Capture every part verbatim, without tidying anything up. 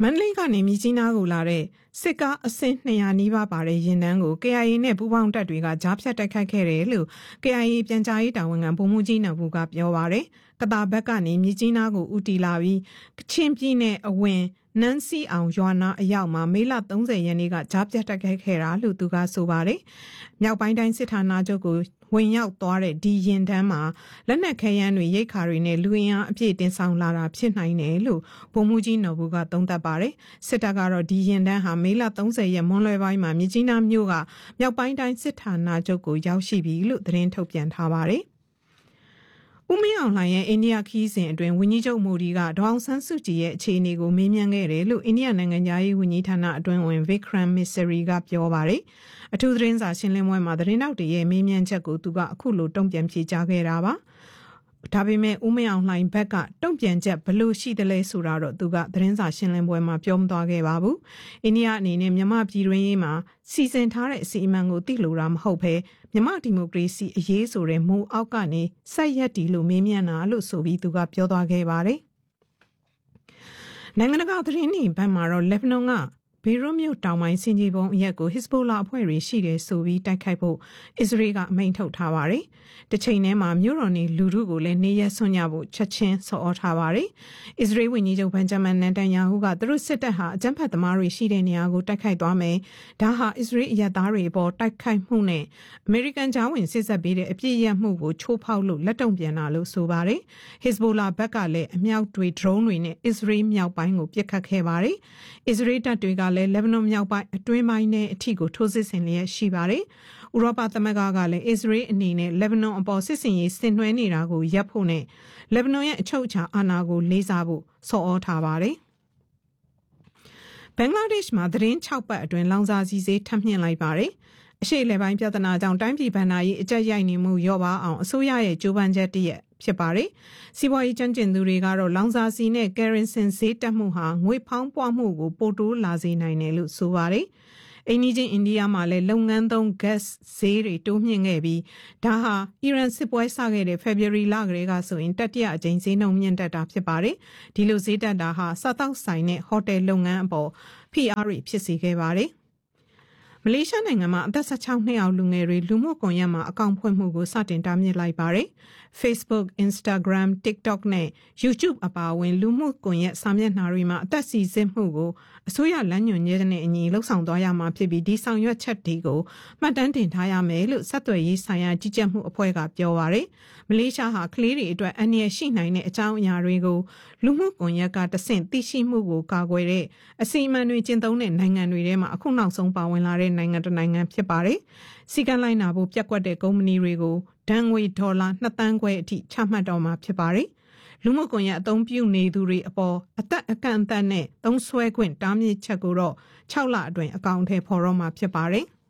မန္တလေးကနေမြစ်ကြီးနားကိုလာတဲ့စစ်ကားအစင်းနှစ်ရာနီးပါးပါတဲ့ယာဉ်တန်းကို K I A နဲ့ပူးပေါင်းတပ်တွေကကြားဖြတ်တိုက်ခိုက်ခဲ့တယ်လို့ K I A ပြန်ကြားရေးတာဝန်ခံဗိုလ်မှူးကြီးနော်ဘူကပြောပါတယ်။ကတာဘက်ကနေမြစ်ကြီးနားကိုဦးတည်လာပြီးကချင်ပြည်နယ်အဝင်နန်းစီအောင်ရွာနာအရောက်မှာမေလ၃၀ရက်နေ့ကကြားဖြတ်တိုက်ခိုက်ခဲ့တာလို့သူကဆိုပါတယ်။မြောက်ပိုင်းတိုင်းစစ်ဌာနချုပ်ကိုဝင်ရောက်သွားတဲ့ဒီရင်တန်းမှာလက်နက်ခဲယမ်းတွေရိတ်ခါတွေနဲ့လူအင်အားအပြည့်တင်ဆောင်လာတာဖြစ်နိုင်တယ်လို့ဗိုလ်မှူးကြီးနော်ဘူကသုံးသပ်ပါတယ်။စစ်တပ်ကတော့ဒီရင်တန်းဟာမေလ၃၀ရက်မွန်းလွဲပိုင်းမှာမြစ်ကြီးနားမြို့ကမြောက်ပိုင်းတိုင်းစစ်ဌာနချုပ်ကိုရောက်ရှိပြီလို့သတင်းထုတ်ပြန်ထားပါတယ်။ဦးမင်းအောင်လှိုင်ရဲ့အိန္ဒိယခီးစဉ်အတွင်းဝန်ကြီးချုပ်မိုဒီကဒေါအောင်ဆန်းစုကြည်ရဲ့အခြေအနေကိုမေးမြန်းခဲ့တယ်လို့အိန္ဒိယနိုင်ငံသားရေးဝန်ကြီးဌာနအတွင်းဝင် Vikram Misri ကပြောပါတယ်။အထူးသတင်းစာရှင်းလင်းပွဲမှာသတင်းတောက်တွေရဲ့မေးမြန်းချက်ကိုသူကအခုလိုတုံ့ပြန်ဖြေကြားခဲ့တာပါ။ဒါပေမဲ့ဦးမင်းအောင်လှိုင်ဘက်ကတုံ့ပြန်ချက်ဘလို့ရှိတယ်လဲဆိုတာတော့သူကသတင်းစာရှင်းလင်းပွဲမှာပြောမသွားခဲ့ပါဘူး။အိန္ဒိယအနေနဲ့မြန်မာပြည်တွင်းရေးမှာစီစဉ်ထားတဲ့အစီအမံကိုသိလို့တာမဟုတ်ဘဲမြန်မာဒီမိုကရေစီအရေးဆိုတဲ့မူအောက်ကနေဆက်ရက်တီလို့မေးမြန်းတာလို့ဆိုပြီးသူကပြောသွားခဲ့ပါတယ်။နိုင်ငံတကာသတင်းတွေဘက်မှာတော့လက်ဘနွန်ကဘေရွတ်မြို့တောင်ပိုင်းစင်ကြီးပုံအရက်ကိုဟစ်စဘိုလာအဖွဲ့တွေရှိတယ်ဆိုပြီးတိုက်ခိုက်ဖို့အစ္စရေးကအမိန့်ထုတ်ထားပါတယ်။တစ်ချိန်တည်းမှာမြို့တော်နေလူထုကိုလည်းနေရဆွညဖို့ချက်ချင်းဆော်ဩထားပါတယ်။အစ္စရေးဝန်ကြီးချုပ်ဘန်ဂျမန်နန်တန်ယာဟုကသူတို့စစ်တပ်ဟာအကြမ်းဖက်သမားတွေရှိတဲ့နေရာကိုတိုက်ခိုက်သွားမယ်။ဒါဟာအစ္စရေးအရက်သားတွေအပေါ်တိုက်ခိုက်မှုနဲ့အမေရိကန်ဂျာဝင်စစ်ဆက်ပေးတဲ့အပြစ်ရမှုကိုချိုးဖောက်လို့လက်တုံ့ပြန်တာလို့ဆိုပါတယ်။ဟစ်စဘိုလာဘက်ကလည်းအမြောက်တွေဒရုန်းတွေနဲ့အစ္စရေးမြောက်ပိုင်းကိုပစ်ခတ်ခဲ့ပါတယ်။အစ္စရေးတပ်တွေကလည်းလက်ဘနွန်မြောက်ပိုင်းအတွင်းပိုင်းနဲ့အထီကိုထိုးစစ်ဆင်လျက်ရှိပါတယ်။ဥရောပသမဂ္ဂကလည်းအစ္စရေးအနေနဲ့လက်ဘနွန်အပေါ်စစ်ဆင်ရေးဆင်နွှဲနေတာကိုရပ်ဖို့နဲ့လက်ဘနွန်ရဲ့အချုပ်အခြာအာဏာကိုလေးစားဖို့ဆော်ဩထားပါတယ်။ဘင်္ဂလားဒေ့ရှ်မှာသတင်း၆ပတ်အတွင်းလောင်စာဆီဈေးထပ်မြင့်လိုက်ပါတယ်။အရှေ့လေပိုင်းပြဿနာကြောင့်တိုင်းပြည်ဗဏ္ဍာရေးအကျပ်ရိုက်နေမှုလျော့ပါအောင်အစိုးရရဲ့ကြိုးပမ်းချက်တည်းဖြစ်ပါတယ်။စီးပွားရေးကျွမ်းကျင်သူတွေကတော့လောင်စာဆီနဲ့ကယ်ရင်ဆင်ဈေးတက်မှုဟာငွေဖောင်းပွားမှုကိုပိုတိုးလာစေနိုင်တယ်လို့ဆိုပါတယ်။အိန္ဒိယအိန္ဒိယမှာလည်းလုပ်ငန်းသုံး gas ဈေးတွေတိုးမြင့်ခဲ့ပြီးဒါဟာအီရန်စစ်ပွဲစခဲ့တဲ့ February လကလေးကဆိုရင်တတိယအကြိမ်ဈေးနှုန်းမြင့်တက်တာဖြစ်ပါတယ်။ဒီလိုဈေးတက်တာဟာစားတောက်ဆိုင်နဲ့ဟိုတယ်လုပ်ငန်းအပေါ်ဖိအားတွေဖြစ်စေခဲ့ပါတယ်။မလေးရှားနိုင်ငံမှာအသက်၁၆နှစ်အောက်လူငယ်တွေလူမှုကွန်ရက်မှာအကောင့်ဖွင့်မှုကိုစတင်တားမြစ်လိုက်ပါတယ်။ Facebook, Instagram, TikTok နဲ့ YouTube အပါအဝင်လူမှုကွန်ရက်စာမျက်နှာတွေမှာအသက်စီစစ်မှုကိုအစိုးရလမ်းညွှန်ချက်နဲ့အညီလှုပ်ဆောင်သွားရမှာဖြစ်ပြီးဒီဆောင်ရွက်ချက်တွေကိုမှတ်တမ်းတင်ထားရမယ်လို့ဆက်သွယ်ရေးဆိုင်ရာကြီးကြပ်မှုအဖွဲ့ကပြောပါတယ်။မလေးရှားဟာကလေးတွေအတွက်အန္တရာယ်ရှိနိုင်တဲ့အကြောင်းအရာတွေကိုလူမှုကွန်ရက်ကတဆင့်သိရှိမှုကိုကာကွယ်တဲ့အစီအမံတွေကျင့်သုံးတဲ့နိုင်ငံတွေထဲမှာအခုနောက်ဆုံးပါဝင်လာတဲ့နိုင်ငံတစ်နိုင်ငံဖြစ်ပါတယ်။စီကံလိုက်နာဖို့ပြက်ကွက်တဲ့ကုမ္ပဏီတွေကိုဒဏ်ငွေဒေါ်လာနှစ်သန်းခွဲအထိချမှတ်တော့မှာဖြစ်ပါတယ်။လူမှုကွန်ရက်အသုံးပြုနေသူတွေအပေါ်အသက်အကန့်အသတ်နဲ့သုံးစွဲခွင့်တားမြစ်ချက်ကိုတော့၆လအတွင်းအကောင့်ထဲပေါ်တော့မှာဖြစ်ပါတယ်။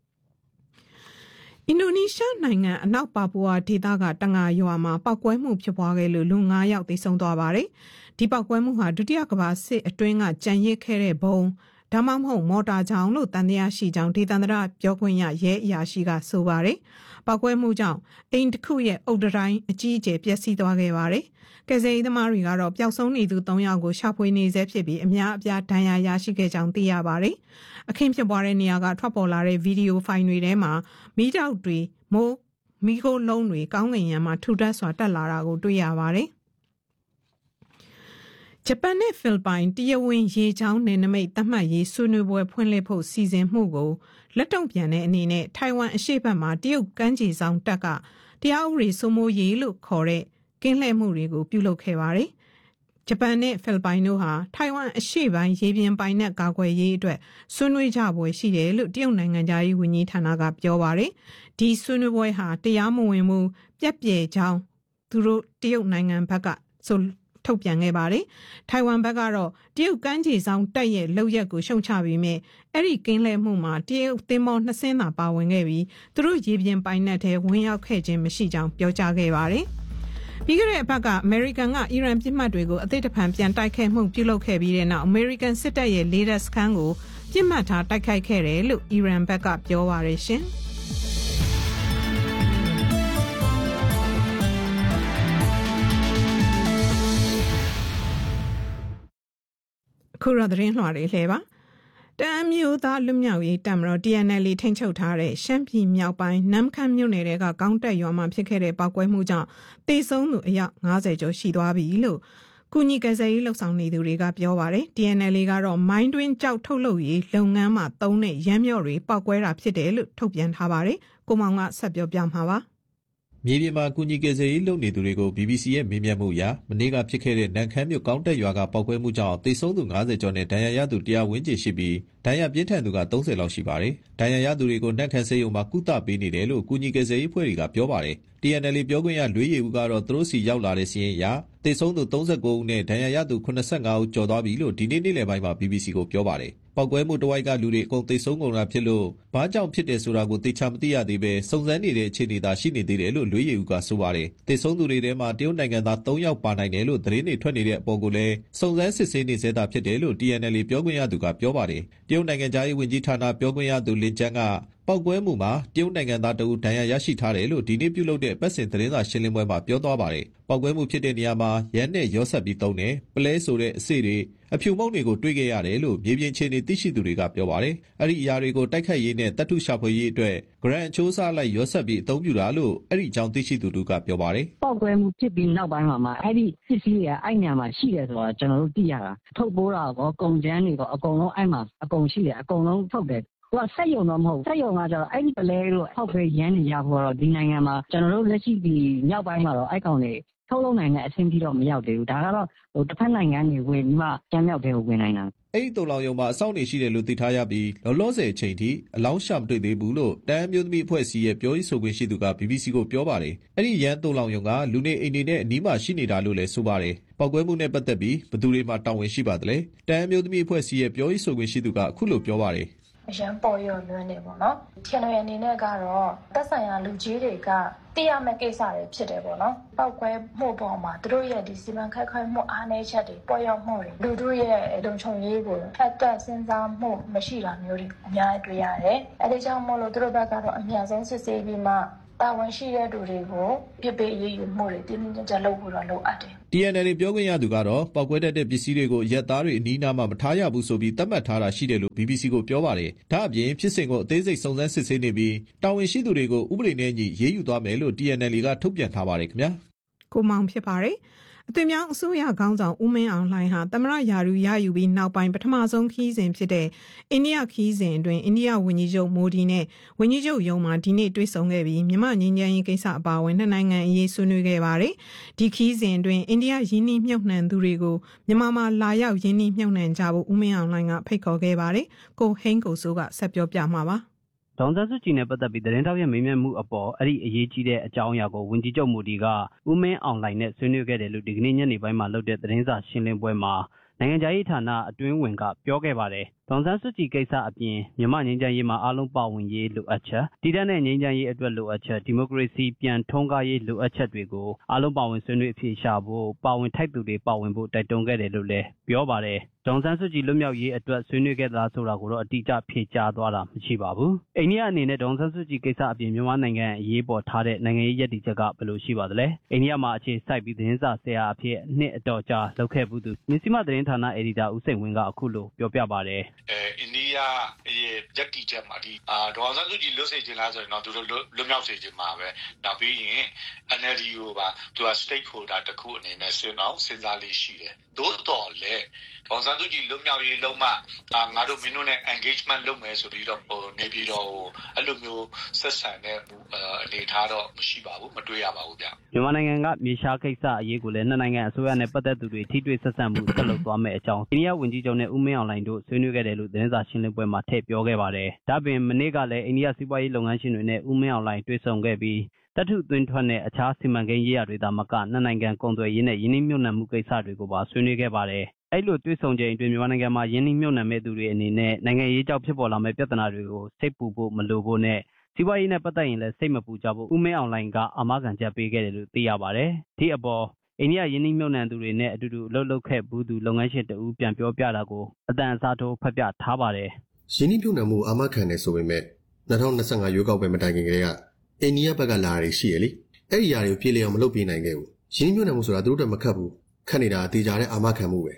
အင်ဒိုနီးရှားနိုင်ငံအနောက်ပါပူဝါဒေသကတငါရွာမှာပောက်ကွဲမှုဖြစ်ပွားခဲ့လို့လူ၅ယောက်သေဆုံးသွားပါတယ်။ဒီပောက်ကွဲမှုဟာဒုတိယကမ္ဘာစစ်အတွင်းကကြံရစ်ခဲ့တဲ့ဘုံဒါမှမဟုတ်မော်တာကြောင့်လို့တန်တရားရှိကြောင်းဒေသန္တရပြောခွင့်ရရဲအရာရှိကဆိုပါတယ်။ပောက်ကွဲမှုကြောင့်အိမ်တစ်ခုရဲ့အုတ်တိုင်းအကြီးအကျယ်ပျက်စီးသွားခဲ့ပါတယ်။ကယ်ဆယ်ရေးသမားတွေကတော့ပျောက်ဆုံးနေသူ၃ယောက်ကိုရှာဖွေနေဆဲဖြစ်ပြီးအများအပြားဒဏ်ရာရရှိခဲ့ကြောင်းသိရပါတယ်။အခင်းဖြစ်ပွားတဲ့နေရာကထွက်ပေါ်လာတဲ့ဗီဒီယိုဖိုင်တွေထဲမှာမီးတောက်တွေမိုးမီးခိုးလုံးတွေကောင်းကင်ယံမှာထူထပ်စွာတက်လာတာကိုတွေ့ရပါတယ်။ဂျပန်နဲ့ဖိလစ်ပိုင်တရားဝင်ရေချောင်းနယ်နိမိတ်သတ်မှတ်ရေးဆွေးနွေးပွဲဖွင့်လှစ်ဖို့စီစဉ်မှုကိုလက်တုံ့ပြန်တဲ့အနေနဲ့ထိုင်ဝမ်အရှေ့ဘက်မှာတရုတ်ကမ်းခြေဆောင်တပ်ကတရားဥပဒေစိုးမိုးရေးလို့ခေါ်တဲ့ကင်းလှည့်မှုတွေကိုပြုလုပ်ခဲ့ပါတယ်။ဂျပန်နဲ့ဖိလစ်ပိုင်တို့ဟာထိုင်ဝမ်အရှေ့ပိုင်းရေပြင်ပိုင်နက်ကာကွယ်ရေးအတွက်ဆွေးနွေးကြပွဲရှိတယ်လို့တရုတ်နိုင်ငံသားရေးဝန်ကြီးဌာနကပြောပါတယ်။ဒီဆွေးနွေးပွဲဟာတရားမဝင်မှုပြက်ပြဲကြောင်းသူတို့တရုတ်နိုင်ငံဘက်ကဆိုထုတ်ပြန်ခဲ့ပါတယ်။ထိုင်ဝမ်ဘက်ကတော့တရုတ်ကမ်းခြေဆောင်တပ်ရဲ့လုပ်ရက်ကိုရှုံချပြီးမြဲအဲ့ဒီကင်းလဲမှုမှာတရုတ်သင်္ဘောနှစ်စင်းသာပါဝင်ခဲ့ပြီးသူတို့ရေပြင်ပိုင်နက်ထဲဝင်ရောက်ခဲ့ခြင်းမရှိကြောင်းပြောကြားခဲ့ပါတယ်။ပြီးခဲ့တဲ့အပတ်ကအမေရိကန်ကအီရန်ပြစ်မှတ်တွေကိုအသိတဖန်ပြန်တိုက်ခိုက်မှုပြုလုပ်ခဲ့ပြီးတဲ့နောက်အမေရိကန်စစ်တပ်ရဲ့လေဒါစခန်းကိုပြစ်မှတ်ထားတိုက်ခိုက်ခဲ့တယ်လို့အီရန်ဘက်ကပြောပါရရှင်။ခအခုတော့သတင်းလွှာတွေလှည့်ပါတအမ်းမျိုးသားလွတ်မြောက်ရေးတပ်မတော် T N L ထိန်းချုပ်ထားတဲ့ရှမ်းပြည်မြောက်ပိုင်းနမ်ခမ်းမြို့နယ်ကကောင်းတက်ရွာမှာဖြစ်ခဲ့တဲ့ပောက်ကွဲမှုကြောင့်သေဆုံးသူအယောက်၅၀ကျော်ရှိသွားပြီလို့ကုညီကယ်ဆယ်ရေးလှုပ်ဆောင်နေသူတွေကပြောပါတယ် T N L ကတော့မိုင်းတွင်းကြောက်ထုတ်လုပ်ရေးလုပ်ငန်းမှာသုံးတဲ့ရမ်းမြော့တွေပောက်ကွဲတာဖြစ်တယ်လို့ထုတ်ပြန်ထားပါတယ်ကိုမောင်ကဆက်ပြောပြမှာပါမြေပြင်မှာကုညီကယ်ဆယ်ရေးလုပ်နေသူတွေကို B B C ရဲ့မေးမြန်းမှုအရမနေ့ကဖြစ်ခဲ့တဲ့နန်ခမ်းမြို့ကောင်းတက်ရွာကပောက်ကွဲမှုကြောင့်သေဆုံးသူ၅၀ကျော်နဲ့ဒဏ်ရာရသူ၁၀၀ဝန်းကျင်ရှိပြီးဒဏ်ရာပြင်းထန်သူက၃၀လောက်ရှိပါတယ်။ဒဏ်ရာရသူတွေကိုနန်ခမ်းဆေးရုံမှာကုသပေးနေတယ်လို့ကုညီကယ်ဆယ်ရေးအဖွဲ့တွေကပြောပါတယ်။ T N L ပြောခွင့်ရလွေးရည်ဦးကတော့သူတို့စီရောက်လာတဲ့စီးရင်အရသေဆုံးသူ၃၉ဦးနဲ့ဒဏ်ရာရသူ၇၅ဦးကျော်သွားပြီလို့ဒီနေ့နေ့လယ်ပိုင်းမှာ B B C ကိုပြောပါတယ်။ပောက်ကွဲမှုတဝိုက်ကလူတွေအကုန်သေဆုံးကုန်တာဖြစ်လို့ဘာကြောင့်ဖြစ်တယ်ဆိုတာကိုသေချာမသိရသေးပဲစုံစမ်းနေတဲ့အခြေအနေသာရှိနေသေးတယ်လို့လွေးရည်ဦးကဆိုပါတယ်။သေဆုံးသူတွေထဲမှာတရုတ်နိုင်ငံသား၃ယောက်ပါနိုင်တယ်လို့သတင်းတွေထွက်နေတဲ့အပေါ်ကိုလည်းစုံစမ်းစစ်ဆေးနေစေတာဖြစ်တယ်လို့ T N L ပြောခွင့်ရသူကပြောပါတယ်။တရုတ်နိုင်ငံသားရေးဝန်ကြီးဌာနပြောခွင့်ရသူလင်ကျန်းကပောက်ကွဲမှုမှာတရုတ်နိုင်ငံသားတအူဒဏ်ရာရရှိထားတယ်လို့ဒီနေ့ပြုလုပ်တဲ့ပတ်စဉ်သတင်းစာရှင်းလင်းပွဲမှာပြောသွားပါတယ်။ပောက်ကွဲမှုဖြစ်တဲ့နေရာမှာရန်နဲ့ရောဆက်ပြီးသုံးတယ်ပလဲဆိုတဲ့အစေတွေအဖြူမုံတွေကိုတွေ့ခဲ့ရတယ်လို့မြေပြင်ခြေနေသိရှိသူတွေကပြောပါတယ်။အဲ့ဒီအရာတွေကိုတိုက်ခတ်ရေးနဲ့တပ်ထုရှာဖွေရေးအတွက်ဂရန်အချိုးစားလိုက်ရောဆက်ပြီးအသုံးပြုတာလို့အဲ့ဒီအကြောင်းသိရှိသူတို့ကပြောပါတယ်။ပောက်ကွဲမှုဖြစ်ပြီးနောက်ပိုင်းမှာမှအဲ့ဒီစစ်စည်းတွေကအဲ့ညမှာရှိတယ်ဆိုတော့ကျွန်တော်တို့သိရတာထုတ်ပိုးတာကောကုန်ကျန်းတွေကောအကုန်လုံးအဲ့မှာအကုန်ရှိတယ်အကုန်လုံးထုတ်တယ်သူကစက်ယုံတော့မဟုတ်စက်ယုံကကျတော့အဲ့ဒီပလဲလို့ဟောက်ပဲရမ်းနေရဖို့တော့ဒီနိုင်ငံမှာကျွန်တော်တို့လက်ရှိဒီမြောက်ပိုင်းမှာတော့အဲ့ကောင်တွေထုတ်လုပ်နိုင်တဲ့အဆင့်ကြီးတော့မရောက်သေးဘူးဒါကတော့ဟိုတစ်ဖက်နိုင်ငံတွေဝင်ပြီးမှကျမ်းမြောက်တဲ့ကိုဝင်နိုင်တာအဲ့ဒီတုံလောင်ယုံမှာအဆောက်နေရှိတယ်လို့သိထားရပြီးလောလောဆယ်အချိန်ထိအလောင်းရှာမတွေ့သေးဘူးလို့တန်းမျိုးသမီးအဖွဲ့အစည်းရဲ့ပြောရေးဆိုခွင့်ရှိသူက B B C ကိုပြောပါတယ်အဲ့ဒီရန်တုံလောင်ယုံကလူနေအိမ်တွေနဲ့အနီးမှာရှိနေတာလို့လည်းဆိုပါတယ်ပောက်ကွဲမှုနဲ့ပတ်သက်ပြီးဘယ်သူတွေမှတာဝန်ရှိပါသလဲတန်းမျိုးသမီးအဖွဲ့အစည်းရဲ့ပြောရေးဆိုခွင့်ရှိသူကအခုလိုပြောပါတယ်အရန်ပေါ်ရလွန်းနေပေါ့နော်ထင်ရအနေနဲ့ကတော့သက်ဆိုင်ရာလူကြီးတွေကသိရမယ့်ကိစ္စတွေဖြစ်တယ်ပေါ့နော်ပောက်ကွဲမှုပေါ်မှာသူတို့ရဲ့ဒီစီမံခန့်ခွဲမှုအားနည်းချက်တွေပေါ်ရောက်မှုတွေလူတို့ရဲ့လုံခြုံရေးကိုထပ်တက်စဉ်းစားမှုမရှိတာမျိုးတွေအများကြီးတွေ့ရတယ်အဲဒီကြောင့်မို့လို့သူတို့ဘက်ကတော့အများဆုံးစစ်ဆေးပြီးမှတာဝန်ရှိတဲ့သူတွေကိုပြစ်ပေးအရေးယူမှုတွေတင်းတင်းကြပ်ကြပ်လုပ်ဖို့တော့လိုအပ်တယ်။ T N L ပြောခွင့်ရသူကတော့ပောက်ကွဲတတ်တဲ့ပစ္စည်းတွေကိုရက်သားတွေအနီးနားမှာမထားရဘူးဆိုပြီးသတ်မှတ်ထားတာရှိတယ်လို့ B B C ကိုပြောပါတယ်။ဒါအပြင်ဖြစ်စဉ်ကိုအသေးစိတ်စုံစမ်းစစ်ဆေးနေပြီးတာဝန်ရှိသူတွေကိုဥပဒေနဲ့အညီရေးယူသွားမယ်လို့ T N L ကထုတ်ပြန်ထားပါတယ်ခင်ဗျာ။ကိုမောင်ဖြစ်ပါတယ်။အသွင်ပြောင်းအစိုးရခေါင်းဆောင်ဦးမင်းအောင်လှိုင်ဟာသမ္မတရာထူးရယူပြီးနောက်ပိုင်းပထမဆုံးခရီးစဉ်ဖြစ်တဲ့အိန္ဒိယခရီးစဉ်အတွင်းအိန္ဒိယဝန်ကြီးချုပ်မိုဒီနဲ့ဝန်ကြီးချုပ်ရုံးမှာဒီနေ့တွေ့ဆုံခဲ့ပြီးမြန်မာငြိမ်းချမ်းရေးကိစ္စအပါအဝင်နှစ်နိုင်ငံအရေးဆွေးနွေးခဲ့ပါတယ်။ဒီခရီးစဉ်အတွင်းအိန္ဒိယယင်းနှိမ့်မြုပ်နှံသူတွေကိုမြန်မာမှာလာရောက်ယင်းနှိမ့်မြုပ်နှံကြဖို့ဦးမင်းအောင်လှိုင်ကဖိတ်ခေါ်ခဲ့ပါတယ်။ကိုဟိန်းကိုစိုးကဆက်ပြောပြမှာပါ။ဒေါ်အောင်ဆန်းစုကြည်နဲ့ပတ်သက်ပြီးသတင်းထောက်ရဲ့မေးမြန်းမှုအပေါ်အဲ့ဒီအရေးကြီးတဲ့အကြောင်းအရာကိုဝန်ကြီးချုပ်မိုဒီကဦးမင်းအောင်လှိုင်နဲ့ဆွေးနွေးခဲ့တယ်လို့ဒီကနေ့ညနေပိုင်းမှာလုပ်တဲ့သတင်းစာရှင်းလင်းပွဲမှာနိုင်ငံခြားရေးဌာနအတွင်းဝင်ကပြောခဲ့ပါတယ်။ဒေါ်အောင်ဆန်းစုကြည်ကိစ္စအပြင်မြန်မာငြိမ်းချမ်းရေးမှာအားလုံးပါဝင်ရေးလိုအပ်ချက်တည်တံ့တဲ့ငြိမ်းချမ်းရေးအတွက်လိုအပ်ချက်ဒီမိုကရေစီပြန်ထွန်းကားရေးလိုအပ်ချက်တွေကိုအားလုံးပါဝင်ဆွေးနွေးအဖြေရှာဖို့ပါဝင်ထိုက်သူတွေပါဝင်ဖို့တိုက်တွန်းခဲ့တယ်လို့လည်းပြောပါတယ်။ဒေါ်အောင်ဆန်းစုကြည်လွတ်မြောက်ရေးအတွက်ဆွေးနွေးခဲ့သလားဆိုတာကိုတော့အတိအကျဖြေကြားသွားတာမရှိပါဘူး။အိန္ဒိယအနေနဲ့ဒေါ်အောင်ဆန်းစုကြည်ကိစ္စအပြင်မြန်မာနိုင်ငံအရေးပေါ်ထားတဲ့နိုင်ငံရေးရည်တည်ချက်ကဘယ်လိုရှိပါသလဲ။အိန္ဒိယမှာအခြေစိုက်ပြီးသတင်းစာဆရာအဖြစ်နှစ်အတော်ကြာလုပ်ခဲ့ဘူးသူမြစီမသတင်းဌာနအယ်ဒီတာဦးစိန်ဝင်းကအခုလိုပြောပြပါတယ်။အဲအိန္ဒိယရဲ့ရည်တည်ချက်မှာဒီအာဒေါ်အောင်ဆန်းစုကြည်လွတ်စေချင်လားဆိုရင်တော့သူတို့လွတ်မြောက်စေချင်မှာပဲ။နောက်ပြီးရင် N L D ကိုပါသူက stakeholder တစ်ခုအနေနဲ့စဉ်းအောင်စဉ်းစားလေးရှိတယ်။သို့တော်လည်းဒေါ်အောင်ဆန်းစုကြည်လွတ်မြောက်ရေးလုံးမှအာငါတို့မင်းတို့နဲ့ engagement လုပ်မယ်ဆိုပြီးတော့ဟိုနေပြီးတော့အဲ့လိုမျိုးဆက်ဆံတဲ့အနေထားတော့မရှိပါဘူးမတွေ့ရပါဘူးဗျ။မြန်မာနိုင်ငံကမြေရှားကိစ္စအရေးကိုလည်းနှစ်နိုင်ငံအစိုးရနဲ့ပတ်သက်သူတွေထိတွေ့ဆက်ဆံမှုဆက်လုပ်သွားမယ့်အကြောင်းအိန္ဒိယဝန်ကြီးချုပ်နဲ့ဦးမင်းအောင်လှိုင်တို့ဆွေးနွေးခဲ့တယ်လို့သတင်းစာရှင်းလင်းပွဲမှာထည့်ပြောခဲ့ပါတယ်။ဒါ့ပြင်မနေ့ကလည်းအိန္ဒိယစီးပွားရေးလုပ်ငန်းရှင်တွေနဲ့ဦးမင်းအောင်လှိုင်တွေ့ဆုံခဲ့ပြီးတပ်ထုသွင်းထွက်နဲ့အခြားစီမံကိန်းရေးရာတွေသာမကနှစ်နိုင်ငံကုန်သွယ်ရေးနဲ့ယင်းနှိမ့်မြုပ်နှံမှုကိစ္စတွေကိုပါဆွေးနွေးခဲ့ပါတယ်။အဲ့လိုတွေ့ဆုံချိန်အတွင်းမြန်မာနိုင်ငံမှာယင်းနှိမ့်မြုပ်နှံမဲ့သူတွေအနေနဲ့နိုင်ငံရေးကြောင့်ဖြစ်ပေါ်လာမဲ့ပြဿနာတွေကိုစိတ်ပူဖို့မလိုဖို့နဲ့စီးပွားရေးနဲ့ပတ်သက်ရင်လည်းစိတ်မပူကြဖို့ဦးမင်းအောင်လှိုင်ကအာမခံချက်ပေးခဲ့တယ်လို့သိရပါတယ်။ဒီအပေါ်အိန္ဒိယယင်းနှိမ့်မြုပ်နှံသူတွေနဲ့အတူတူအလုပ်လုပ်ခဲ့ဘူးသူလုပ်ငန်းရှင်တဦးပြန်ပြောပြတာကိုအတန်အစားထိုးဖတ်ပြထားပါတယ်။ယင်းနှိမ့်မြုပ်နှံမှုအာမခံတယ်ဆိုပေမဲ့၂၀၂၅ရွေးကောက်ပွဲမတိုင်ခင်ကတည်းကအိန္ဒိယဘက်ကလာရရှိရလေ။အဲ့ဒီຢာတွေကိုပြေလည်အောင်မလုပ်ပေးနိုင်ခဲ့ဘူး။ယင်းနှိမ့်မြုပ်နှံမှုဆိုတာသူတို့တမခတ်ဘူး။ခတ်နေတာအသေးကြတဲ့အာမခံမှုပဲ။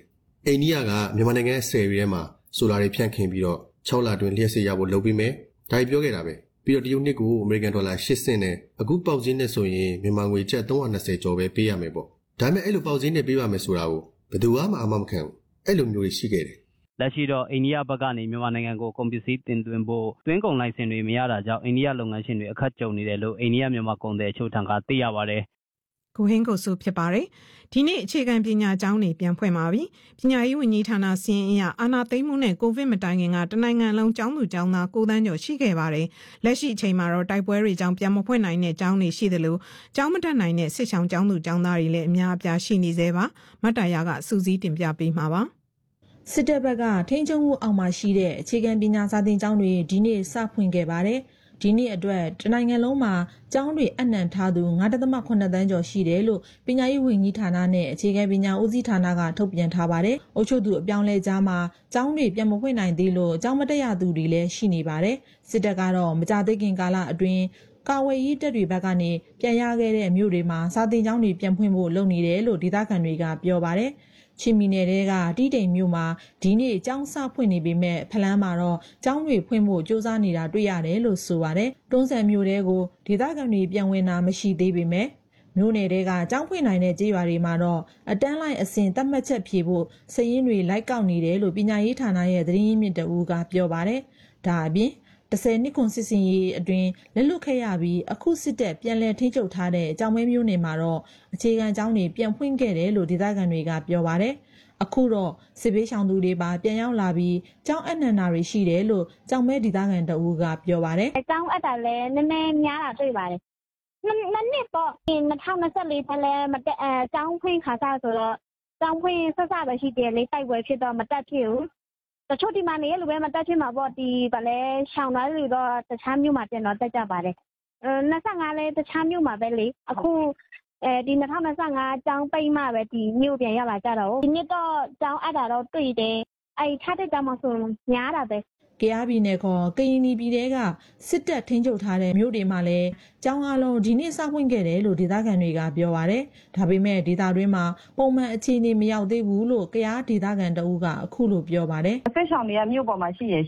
အိန္ဒိယကမြန်မာနိုင်ငံဆယ်ရီထဲမှာဆိုလာတွေဖြန့်ခင်ပြီးတော့၆လအတွင်းလျှက်စစ်ရဖို့လုပ်ပြီးမယ်ဒါကြီးပြောခဲ့တာပဲပြီးတော့တရုတ်နှစ်ကိုအမေရိကန်ဒေါ်လာ၈ဆင့်နဲ့အခုပေါက်ဈေးနဲ့ဆိုရင်မြန်မာငွေကျပ်၃၂၀ကျော်ပဲပေးရမယ်ပေါ့ဒါပေမဲ့အဲ့လိုပေါက်ဈေးနဲ့ပေးပါမယ်ဆိုတာကိုဘယ်သူမှအာမမခံဘူးအဲ့လိုမျိုးရှိခဲ့တယ်လက်ရှိတော့အိန္ဒိယဘက်ကနေမြန်မာနိုင်ငံကိုကုန်ပစ္စည်းတင်သွင်းဖို့တွင်းကုန်လိုင်စင်တွေမရတာကြောင့်အိန္ဒိယလုပ်ငန်းရှင်တွေအခက်ကြုံနေတယ်လို့အိန္ဒိယမြန်မာကုန်သည်အချို့ထံကသိရပါတယ်ကိုဟင်းကိုစုဖြစ်ပါတယ်ဒီနေ့အခြေခံပညာကျောင်းတွေပြန်ဖွင့်ပါပြီပညာရေးဝန်ကြီးဌာနစီရင်အရအာဏာသိမ်းမှုနဲ့ကိုဗစ်မတိုင်ခင်ကတနိုင်ငံလုံးကျောင်းသူကျောင်းသား၉သန်းကျော်ရှိခဲ့ပါတယ်လက်ရှိအချိန်မှာတော့တိုက်ပွဲတွေကြောင့်ပြန်မဖွင့်နိုင်တဲ့ကျောင်းတွေရှိသလိုကျောင်းမတက်နိုင်တဲ့စစ်ဆောင်ကျောင်းသူကျောင်းသားတွေလည်းအများအပြားရှိနေသေးပါမတ်တာယာကစူးစီးတင်ပြပေးမှာပါစစ်တပ်ဘက်ကထိန်းချုပ်မှုအောက်မှာရှိတဲ့အခြေခံပညာစာသင်ကျောင်းတွေဒီနေ့စဖွင့်ခဲ့ပါတယ်ဒီနေ့အတွက်တနိုင်ငံလုံးမှာကျောင်းတွေအနှံထားသူ၅.၇သန်းကျော်ရှိတယ်လို့ပညာရေးဝန်ကြီးဌာနနဲ့အခြေခံပညာဦးစီးဌာနကထုတ်ပြန်ထားပါတယ်။အုပ်ချုပ်သူအပြောင်းလဲကြားမှာကျောင်းတွေပြန်မဖွင့်နိုင်သေးလို့ကျောင်းမတက်ရသူတွေလည်းရှိနေပါတယ်။စစ်တပ်ကတော့မကြသေးခင်ကာလအတွင်းကာဝေးရေးတပ်တွေဘက်ကနေပြန်ရခဲ့တဲ့မြို့တွေမှာစာသင်ကျောင်းတွေပြန်ဖွင့်ဖို့လုပ်နေတယ်လို့ဒေသခံတွေကပြောပါတယ်။ချင်းမီနယ်တွေကတီးတိမ်မြို့မှာဒီနေ့ကျောင်းစဖွင့်နေပေမဲ့ဖလန်းမှာတော့ကျောင်းတွေဖွင့်ဖို့စ조사နေတာတွေ့ရတယ်လို့ဆိုပါတယ်။တွန်းဆန်မြို့တွေကိုဒေသခံတွေပြန်ဝင်တာမရှိသေးပေမဲ့မြို့နယ်တွေကကျောင်းဖွင့်နိုင်တဲ့ကြေးရွာတွေမှာတော့အတန်းလိုက်အစဉ်သတ်မှတ်ချက်ဖြေဖို့စည်ရင်းတွေလိုက်ကောက်နေတယ်လို့ပညာရေးဌာနရဲ့သတင်းရင်းမြစ်တအူးကပြောပါတယ်။ဒါအပြင်တဆယ်နှစ်ခွန်စစ်စင်ရေးအတွင်းလက်လွတ်ခဲ့ရပြီးအခုစစ်တပ်ပြန်လည်ထိန်းချုပ်ထားတဲ့ကြောင်မဲမျိုးနယ်မှာတော့အခြေခံကျောင်းတွေပြန်ဖွင့်ခဲ့တယ်လို့ဒေသခံတွေကပြောပါတယ်။အခုတော့စစ်ဘေးရှောင်သူတွေပါပြန်ရောက်လာပြီးကျောင်းအနှံနာတွေရှိတယ်လို့ကြောင်မဲဒေသခံတအူးကပြောပါတယ်။ကျောင်းအပ်တာလည်းနည်းနည်းများတာတွေ့ပါတယ်။နှစ်နှစ်ပေါ့၂၀၂၄ထဲလည်းမတက်အဲကျောင်းဖွင့်ခါစားဆိုတော့ကျောင်းဖွင့်ဆက်စပဲရှိတယ်လေတိုက်ပွဲဖြစ်တော့မတက်ဖြစ်ဘူး။တချို့ဒီမှာနေလူပဲမတက်ဖြစ်မှာပေါ့ဒီဗလဲရှောင်းသားတွေတော့တခြားမြို့မှာပြန်တော့တက်ကြပါတယ်။အဲ၂၅လဲတခြားမြို့မှာပဲလေအခုအဲဒီ၂၀၂၅ကျောင်းပိတ်မှပဲဒီမြို့ပြန်ရောက်လာကြတော့ဒီနေ့တော့ကျောင်းအပ်တာတော့တွေ့တယ်။အဲထားတဲ့ကျောင်းမှာဆိုများတာပဲကယားပြည်နယ်ခေါ်ကရင်ပြည်တဲကစစ်တပ်ထိန်းချုပ်ထားတဲ့မြို့တွေမှာလည်းကျောင်းအားလုံးဒီနေ့စဖွင့်ခဲ့တယ်လို့ဒေသခံတွေကပြောပါတယ်။ဒါပေမဲ့ဒေသတွင်းမှာပုံမှန်အခြေအနေမရောက်သေးဘူးလို့ကယားဒေသခံတအူးကအခုလိုပြောပါတယ်။အဆက်ဆောင်တွေကမြို့ပေါ်မှာရှိရ